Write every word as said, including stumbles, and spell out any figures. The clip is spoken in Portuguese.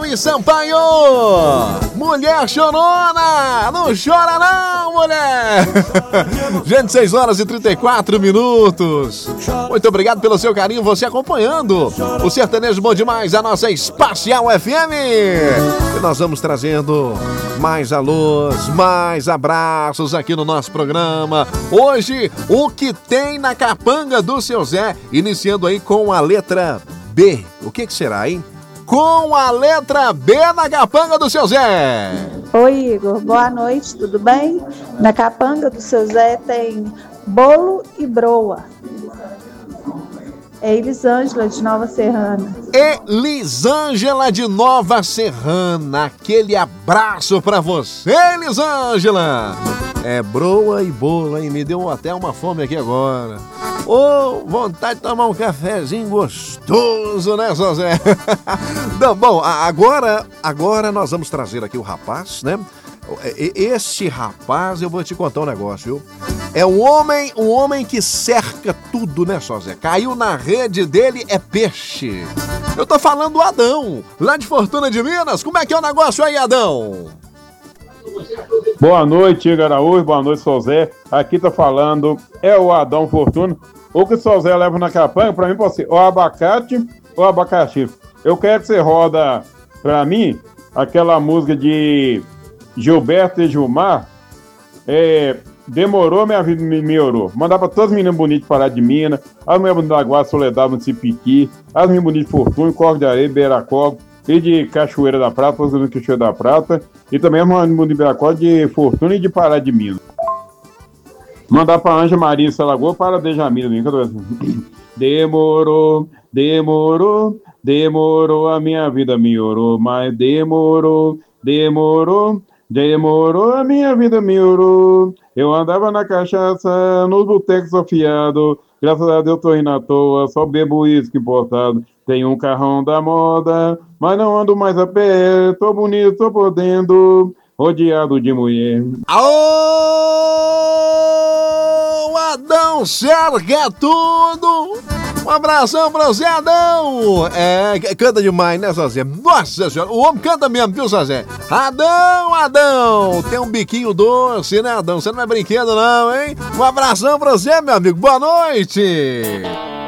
Mari Sampaio! Mulher chorona! Não chora não, mulher! Gente, seis horas e trinta e quatro minutos. Muito obrigado pelo seu carinho, você acompanhando o Sertanejo Bom Demais, a nossa Espacial F M. E nós vamos trazendo mais alôs, mais abraços aqui no nosso programa. Hoje, o que tem na capanga do seu Zé, iniciando aí com a letra B. O que que será, hein? Com a letra B na capanga do seu Zé. Oi, Igor. Boa noite, tudo bem? Na capanga do seu Zé tem bolo e broa. É Elisângela de Nova Serrana. Elisângela de Nova Serrana. Aquele abraço pra você, Elisângela. É broa e bolo, hein? Me deu até uma fome aqui agora. Ô, oh, vontade de tomar um cafezinho gostoso, né, José? Não, bom, agora, agora nós vamos trazer aqui o rapaz, né? Este rapaz, eu vou te contar um negócio, viu? É um homem, um homem que cerca tudo, né, José? Caiu na rede dele, é peixe. Eu tô falando do Adão, lá de Fortuna de Minas. Como é que é o negócio aí, Adão? Boa noite, Igor Araújo. Boa noite, José. Aqui tá falando é o Adão Fortuna. O que o José leva na capanga, pra mim pode ser o abacate ou abacaxi. Eu quero que você roda pra mim aquela música de Gilberto e Gilmar. É, demorou, minha vida me melhorou. Mandar pra todas as meninas bonitas de Pará de Minas, as mulheres bonitas da Guarda, Soledade, Municipiki, as meninas bonitas de Fortuna, Corvo de Areia, Beiracogo e de Cachoeira da Prata, todas as Cachoeira da Prata, e também as meninas bonitas de Beiracogo, de Fortuna e de Pará de Minas. Mandar pra Anja Maria Salagoa, para Benjamin. Demorou, demorou, demorou, a minha vida melhorou, mas demorou, demorou, demorou, a minha vida melhorou. Eu andava na cachaça, nos botecos sofiado, graças a Deus tô indo à toa, só bebo uísque importado. Tenho um carrão da moda, mas não ando mais a pé, tô bonito, tô podendo, rodeado de mulher. Aô! Adão, cerca tudo! Um abração pra você, Adão! É, canta demais, né, Zé? Nossa senhora, o homem canta mesmo, viu, Zé? Adão, Adão! Tem um biquinho doce, né, Adão? Você não é brinquedo, não, hein? Um abração pra você, meu amigo. Boa noite!